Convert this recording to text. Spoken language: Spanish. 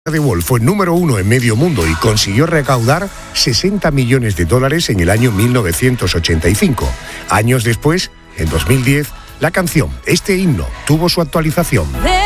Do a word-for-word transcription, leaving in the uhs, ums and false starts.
The Wall fue número uno en medio mundo y consiguió recaudar sesenta millones de dólares en el año mil novecientos ochenta y cinco. Años después, en dos mil diez, la canción, este himno, tuvo su actualización.